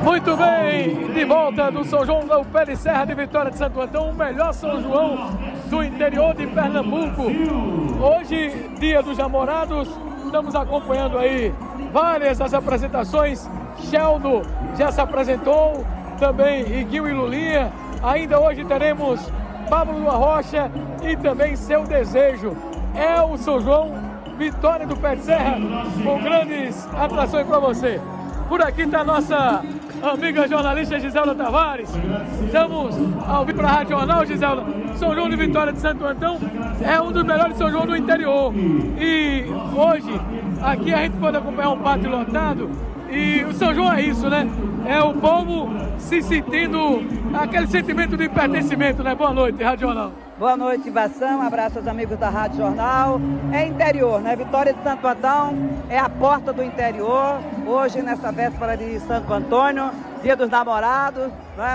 Muito bem, de volta do São João do Pé de Serra de Vitória de Santo Antão, o melhor São João do interior de Pernambuco. Hoje, dia dos namorados, estamos acompanhando aí várias das apresentações. Sheldon já se apresentou, também Iguinho e Lulinha. Ainda hoje teremos Pablo do Arrocha e também Seu Desejo. É o São João Vitória do Pé de Serra, com grandes atrações para você. Por aqui está a nossa amiga jornalista Giselda Tavares. Estamos ao vivo para a Rádio Jornal, Giselda. São João de Vitória de Santo Antão é um dos melhores São João do interior. E hoje, aqui a gente pode acompanhar um pátio lotado. E o São João é isso, né? É o povo se sentindo aquele sentimento de pertencimento, né? Boa noite, Rádio Jornal. Boa noite, Bação. Um abraço aos amigos da Rádio Jornal. É interior, né? Vitória de Santo Antão é a porta do interior. Hoje, nessa véspera de Santo Antônio, Dia dos Namorados, né?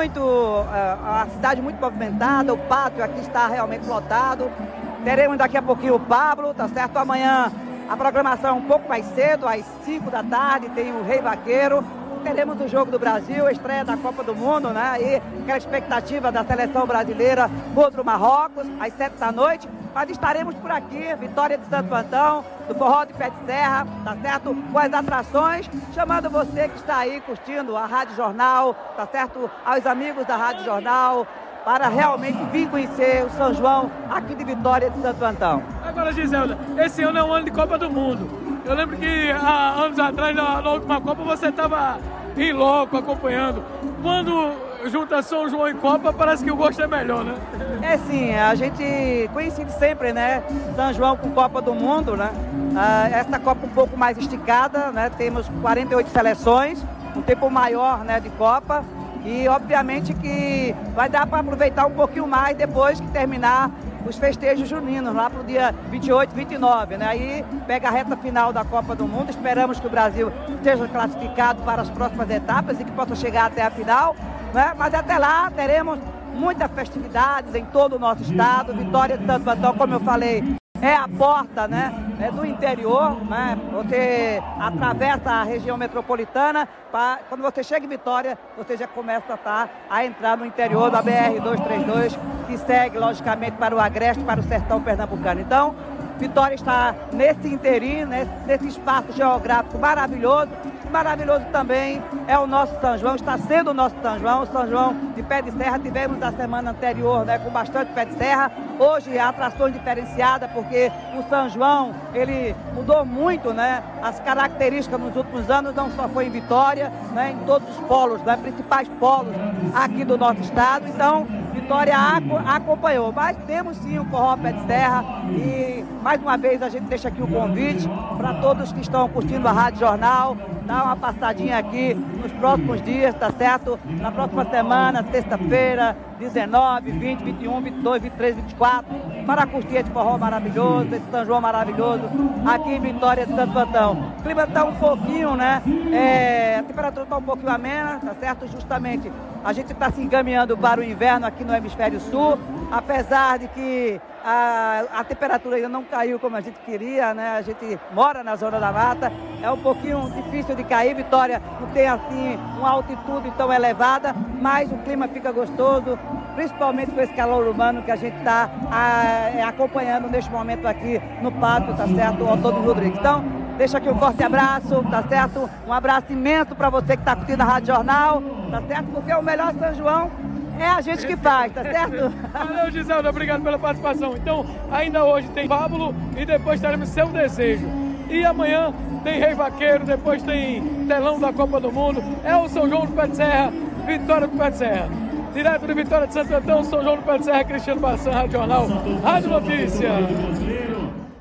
A cidade muito movimentada, o pátio aqui está realmente lotado. Teremos daqui a pouquinho o Pablo, tá certo? Amanhã a programação é um pouco mais cedo, às 5 da tarde, tem o Rei Vaqueiro. Teremos o Jogo do Brasil, a estreia da Copa do Mundo, né? E aquela expectativa da seleção brasileira contra o Marrocos, às 7 da noite. Mas estaremos por aqui, Vitória de Santo Antão, do Forró de Pé de Serra, tá certo? Com as atrações, chamando você que está aí curtindo a Rádio Jornal, tá certo? Aos amigos da Rádio Jornal, para realmente vir conhecer o São João aqui de Vitória de Santo Antão. Agora, Giselda, esse ano é um ano de Copa do Mundo. Eu lembro que há anos atrás, na última Copa, você estava em loco acompanhando. Quando junta São João e Copa, parece que o gosto é melhor, né? É sim, a gente coincide sempre, né? São João com Copa do Mundo, né? Essa Copa um pouco mais esticada, né? Temos 48 seleções, um tempo maior, né, de Copa. E obviamente que vai dar para aproveitar um pouquinho mais depois que terminar os festejos juninos, lá para o dia 28, 29, né? Aí pega a reta final da Copa do Mundo, esperamos que o Brasil esteja classificado para as próximas etapas e que possa chegar até a final, né? Mas até lá teremos muitas festividades em todo o nosso estado. Vitória de Santo Antão, como eu falei, é a porta, né? É do interior, né? Você atravessa a região metropolitana, quando você chega em Vitória, você já começa a entrar no interior da BR-232, que segue, logicamente, para o Agreste, para o sertão pernambucano. Então, Vitória está nesse inteirinho, nesse espaço geográfico maravilhoso. Maravilhoso também é o nosso São João, está sendo o nosso São João, o São João de Pé de Serra. Tivemos a semana anterior, né, com bastante pé de serra. Hoje atrações diferenciadas, porque o São João, ele mudou muito, né? As características nos últimos anos, não só foi em Vitória, né, em todos os polos, né, principais polos aqui do nosso estado. Então, Vitória acompanhou, mas temos sim o Forró Pé de Serra e mais uma vez a gente deixa aqui o convite para todos que estão curtindo a Rádio Jornal, dar uma passadinha aqui nos próximos dias, tá certo? Na próxima semana, sexta-feira, 19, 20, 21, 22, 23, 24, para curtir esse forró maravilhoso, esse São João maravilhoso, aqui em Vitória de Santo Antão. O clima está um pouquinho, né? A temperatura está um pouquinho amena, tá certo? Justamente a gente está se encaminhando para o inverno aqui no hemisfério sul, apesar de que a temperatura ainda não caiu como a gente queria, né? A gente mora na zona da mata, é um pouquinho difícil de cair. Vitória não tem assim uma altitude tão elevada, mas o clima fica gostoso, principalmente com esse calor humano que a gente está acompanhando neste momento aqui no pátio, tá certo? Antônio Rodrigues. Então, deixa aqui um forte abraço, tá certo? Um abraço imenso para você que está curtindo a Rádio Jornal, tá certo? Porque o melhor São João é a gente que faz, tá certo? Valeu, Giselda, obrigado pela participação. Então, ainda hoje tem Pablo e depois teremos Seu Desejo. E amanhã tem Rei Vaqueiro, depois tem Telão da Copa do Mundo. É o São João do Pé de Serra, Vitória do Pé de Serra. Direto de Vitória de Santo Antão, São João do Pé de Serra, Cristiano Bassan, Rádio Jornal, Rádio Notícia.